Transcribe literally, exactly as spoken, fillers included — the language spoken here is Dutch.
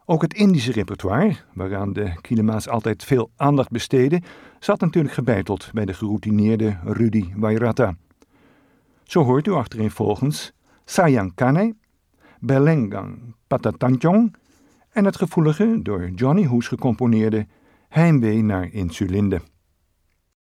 Ook het Indische repertoire, waaraan de Kilema's altijd veel aandacht besteden, zat natuurlijk gebeiteld bij de geroutineerde Rudy Wairata. Zo hoort u achtereenvolgens Sayang Kane, Belengang Patatanchong en het gevoelige, door Johnny Hoes gecomponeerde Heimwee naar Insulinde.